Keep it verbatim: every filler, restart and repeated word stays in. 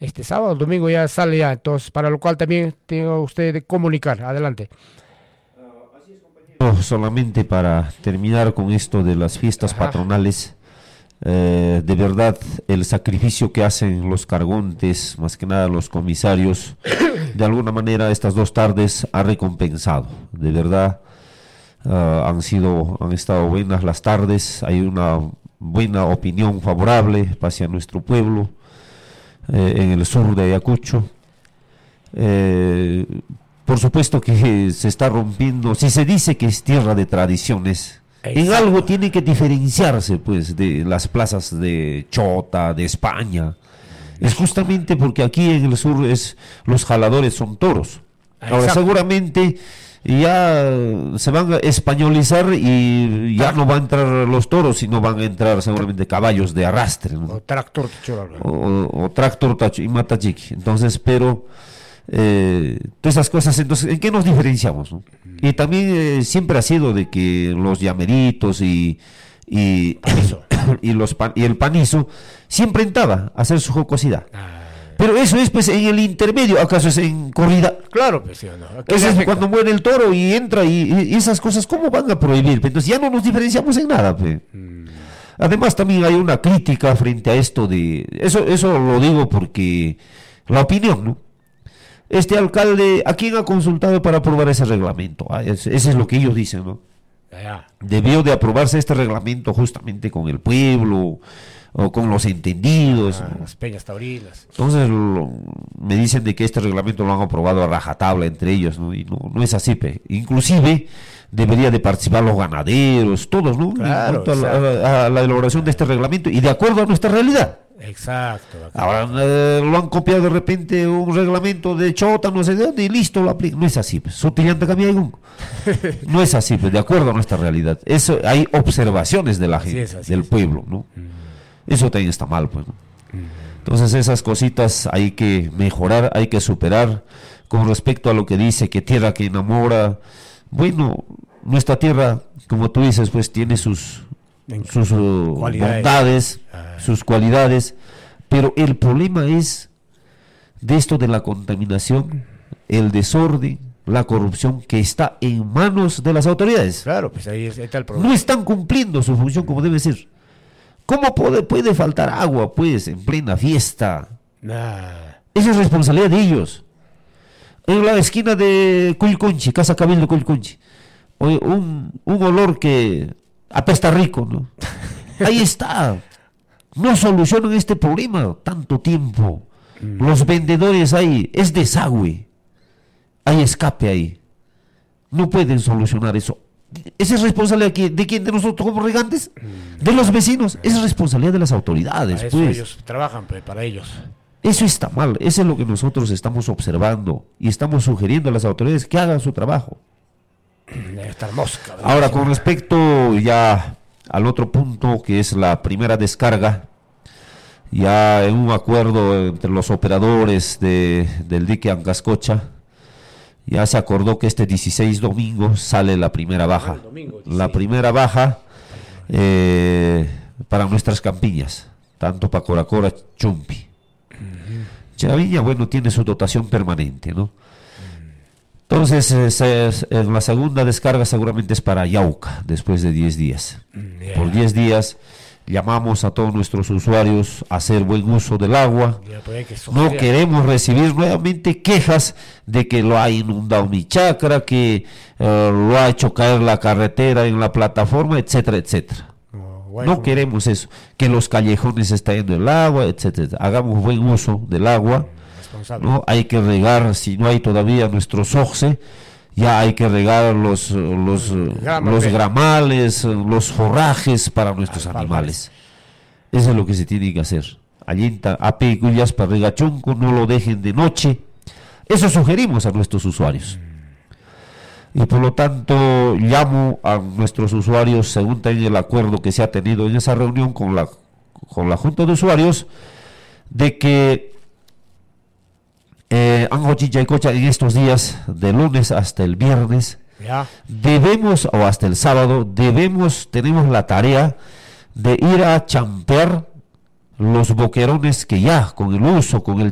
este sábado, el domingo ya sale ya, entonces para lo cual también tengo usted de comunicar. Adelante. No, solamente para terminar con esto de las fiestas Ajá. patronales, eh, de verdad el sacrificio que hacen los cargontes, más que nada los comisarios, de alguna manera estas dos tardes ha recompensado, de verdad. Uh, han sido, han estado buenas las tardes, hay una buena opinión favorable hacia nuestro pueblo eh, en el sur de Ayacucho. Eh, por supuesto que se está rompiendo, si se dice que es tierra de tradiciones, exacto, en algo tiene que diferenciarse pues de las plazas de Chota, de España. Es justamente porque aquí en el sur es, los jaladores son toros. Ahora exacto, seguramente ya se van a españolizar y ya no van a entrar los toros, sino van a entrar seguramente caballos de arrastre, ¿no? O tractor o, o, o tractor tacho y matachiqui. Entonces, pero eh, todas esas cosas, entonces, ¿en qué nos diferenciamos, no? Y también eh, siempre ha sido de que los llameritos y y, y los pan, y el panizo siempre entraba a hacer su jocosidad. Ah. Pero eso es pues en el intermedio, ¿acaso es en corrida? Claro, pues sí, no. Eso es cuando muere el toro y entra y, y esas cosas, ¿cómo van a prohibir? Entonces ya no nos diferenciamos en nada, pues. Mm. Además también hay una crítica frente a esto de, eso, eso lo digo porque la opinión, ¿no? Este alcalde, ¿a quién ha consultado para aprobar ese reglamento? Ah, ese, ese es lo que ellos dicen, ¿no? Ya. Debió de aprobarse este reglamento justamente con el pueblo, o con los entendidos, ah, ¿no? Las peñas taurinas. Entonces lo, me dicen de que este reglamento lo han aprobado a rajatabla entre ellos, ¿no? Y no, no es así, pe. Inclusive debería de participar los ganaderos, todos, ¿no? Claro, a, la, a la elaboración de este reglamento y de acuerdo a nuestra realidad. Exacto. Ahora eh, lo han copiado de repente un reglamento de Chota, no sé de dónde, y listo, lo aplican. No es así, pues. No es así, pues, de acuerdo a nuestra realidad. Eso, hay observaciones de la gente, es, del es. pueblo, ¿no? Mm. Eso también está mal, pues, ¿no? Mm. Entonces esas cositas hay que mejorar, hay que superar. Con respecto a lo que dice que tierra que enamora, bueno, nuestra tierra, como tú dices, pues tiene sus sus uh, cualidades. bondades, ah. sus cualidades, pero el problema es de esto de la contaminación, el desorden, la corrupción que está en manos de las autoridades. Claro, pues ahí está el problema. No están cumpliendo su función como debe ser. ¿Cómo puede, puede faltar agua, pues, en plena fiesta? Nah. Esa es responsabilidad de ellos. En la esquina de Cuyconchi, Casa Cabildo de Cuyconchi, un, un olor que apesta rico, ¿no? Ahí está. No solucionan este problema tanto tiempo. Mm. Los vendedores ahí, es desagüe. Hay escape ahí. No pueden solucionar eso. ¿Esa es responsabilidad de, de quién? ¿De nosotros como regantes? Mm. ¿De los vecinos? Esa es responsabilidad de las autoridades. Para eso pues. Ellos trabajan, pues, para ellos. Eso está mal. Eso es lo que nosotros estamos observando y estamos sugiriendo a las autoridades que hagan su trabajo. Estar mosca, ahora, con respecto ya al otro punto, que es la primera descarga, ya en un acuerdo entre los operadores de, del dique Ancascocha, ya se acordó que este dieciséis domingo sale la primera baja. Ah, domingo, la primera baja eh, para nuestras campiñas, tanto para Coracora, Chumpi. Uh-huh. Chaviña, bueno, tiene su dotación permanente, ¿no? Entonces, eh, en la segunda descarga seguramente es para Yauca, después de diez días. Yeah. Por diez días llamamos a todos nuestros usuarios a hacer buen uso del agua. Yeah, que no queremos recibir nuevamente quejas de que lo ha inundado mi chacra, que uh, lo ha hecho caer la carretera en la plataforma, etcétera, etcétera. Oh, bueno. No queremos eso, que los callejones está yendo el agua, etcétera. Hagamos buen uso del agua. ¿No? Hay que regar, si no hay todavía nuestro soxe, ya hay que regar los los, Grama, los gramales, los forrajes para nuestros Al animales. Palmas. Eso es lo que se tiene que hacer. Allinta, ape cuyas para regachonco, no lo dejen de noche. Eso sugerimos a nuestros usuarios. Y por lo tanto, llamo a nuestros usuarios, según también el acuerdo que se ha tenido en esa reunión con la, con la Junta de Usuarios, de que Eh, en estos días, de lunes hasta el viernes, ya. debemos, o hasta el sábado, debemos, tenemos la tarea de ir a champear los boquerones que ya, con el uso, con el